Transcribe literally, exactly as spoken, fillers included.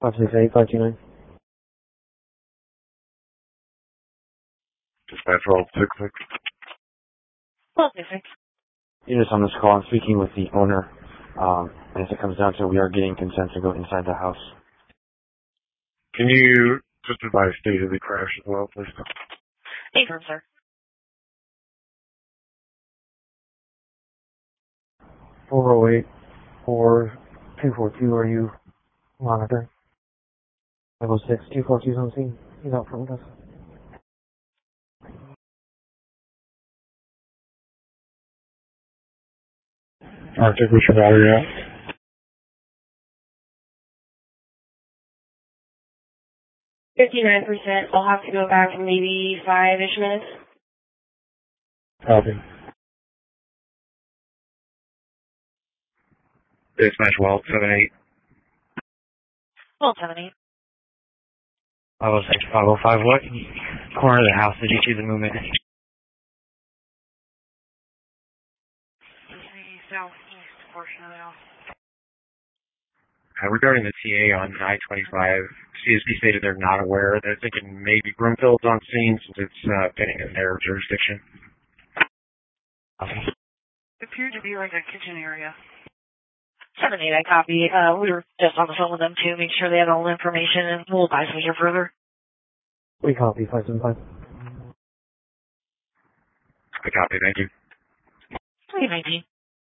five six eight, five two nine. Dispatch roll six six. Well, six six. You're just on this call. I'm speaking with the owner. Um, and if it comes down to it, we are getting consent to go inside the house. Can you just advise state of the crash as well, please? Affirm, sir. four oh eight, four two four two, are you monitoring? five oh six, two four two's on scene. He's out front with us. Arctic, what's your battery at? fifty-nine percent. I'll have to go back in maybe five-ish minutes. Copy. Dispatch well seven eight. Well, seven eight. five oh six, five oh five, what corner of the house did you see the movement? The southeast portion of the house. Uh, regarding the T A on I twenty-five, C S P stated they're not aware. They're thinking maybe Broomfield's on scene since it's uh, fitting in their jurisdiction. Okay. It appeared to be like a kitchen area. seven eight, I copy. Uh, we were just on the phone with them to make sure they had all the information, and we'll advise we hear further. We copy, five seven five. I copy, thank you. three nineteen.